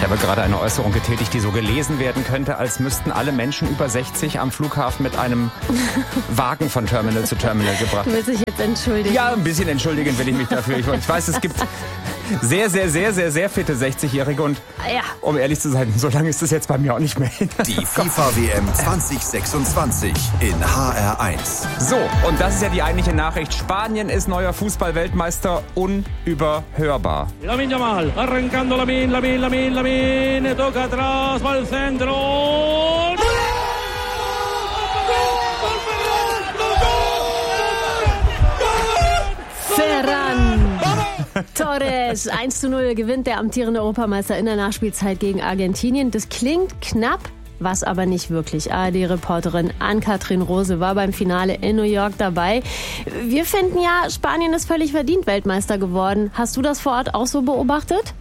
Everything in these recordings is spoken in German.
Ich habe gerade eine Äußerung getätigt, die so gelesen werden könnte, als müssten alle Menschen über 60 am Flughafen mit einem Wagen von Terminal zu Terminal gebracht. Du willst dich jetzt entschuldigen? Ja, ein bisschen entschuldigen will ich mich dafür. Ich weiß, es gibt sehr fitte 60-Jährige und um ehrlich zu sein, so lange ist es jetzt bei mir auch nicht mehr hin. Die FIFA-WM 2026 in HR1. So, und das ist ja die eigentliche Nachricht. Spanien ist neuer Fußball-Weltmeister, unüberhörbar. Lamine Yamal, arrancando Lamine, toca atrás, va al centro. Ferran Torres, 1:0 gewinnt der amtierende Europameister in der Nachspielzeit gegen Argentinien. Das klingt knapp, was aber nicht wirklich. ARD-Reporterin Ann-Kathrin Rose war beim Finale in New York dabei. Wir finden ja, Spanien ist völlig verdient Weltmeister geworden. Hast du das vor Ort auch so beobachtet?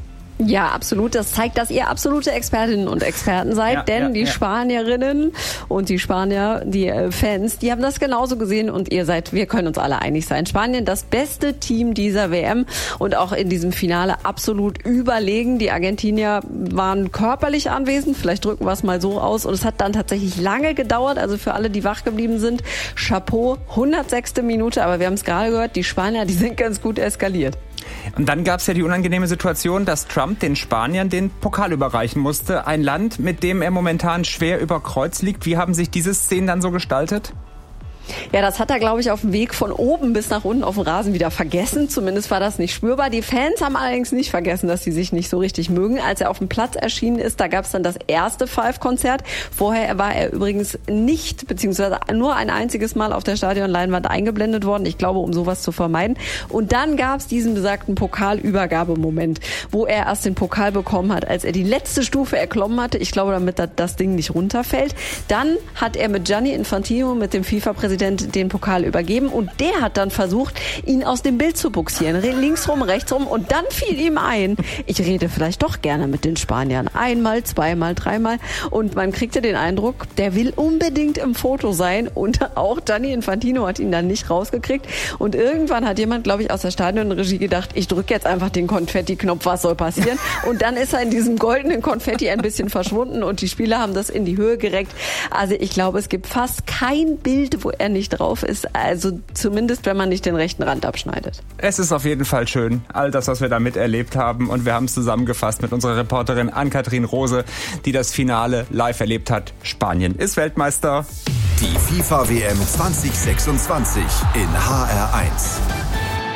Ja, absolut. Das zeigt, dass ihr absolute Expertinnen und Experten seid, denn die Spanierinnen und die Spanier, die Fans, die haben das genauso gesehen und wir können uns alle einig sein. Spanien, das beste Team dieser WM und auch in diesem Finale absolut überlegen. Die Argentinier waren körperlich anwesend, vielleicht drücken wir es mal so aus, und es hat dann tatsächlich lange gedauert, also für alle, die wach geblieben sind, Chapeau, 106. Minute, aber wir haben es gerade gehört, die Spanier, die sind ganz gut eskaliert. Und dann gab es ja die unangenehme Situation, dass Trump den Spaniern den Pokal überreichen musste. Ein Land, mit dem er momentan schwer über Kreuz liegt. Wie haben sich diese Szenen dann so gestaltet? Ja, das hat er, glaube ich, auf dem Weg von oben bis nach unten auf dem Rasen wieder vergessen. Zumindest war das nicht spürbar. Die Fans haben allerdings nicht vergessen, dass sie sich nicht so richtig mögen. Als er auf dem Platz erschienen ist, da gab es dann das erste Five-Konzert. Vorher war er übrigens nicht, beziehungsweise nur ein einziges Mal auf der Stadionleinwand eingeblendet worden. Ich glaube, um sowas zu vermeiden. Und dann gab es diesen besagten Pokalübergabemoment, wo er erst den Pokal bekommen hat, als er die letzte Stufe erklommen hatte. Ich glaube, damit das Ding nicht runterfällt. Dann hat er mit Gianni Infantino, mit dem FIFA-Präsidenten, den Pokal übergeben und der hat dann versucht, ihn aus dem Bild zu bugsieren. Linksrum, rechtsrum, und dann fiel ihm ein, ich rede vielleicht doch gerne mit den Spaniern. Einmal, zweimal, dreimal, und man kriegte den Eindruck, der will unbedingt im Foto sein, und auch Gianni Infantino hat ihn dann nicht rausgekriegt, und irgendwann hat jemand, glaube ich, aus der Stadionregie gedacht, ich drücke jetzt einfach den Konfetti-Knopf, was soll passieren? Und dann ist er in diesem goldenen Konfetti ein bisschen verschwunden und die Spieler haben das in die Höhe gereckt. Also ich glaube, es gibt fast kein Bild, wo er nicht drauf ist, also zumindest, wenn man nicht den rechten Rand abschneidet. Es ist auf jeden Fall schön, all das, was wir da miterlebt haben, und wir haben es zusammengefasst mit unserer Reporterin Ann-Kathrin Rose, die das Finale live erlebt hat. Spanien ist Weltmeister. Die FIFA-WM 2026 in HR1.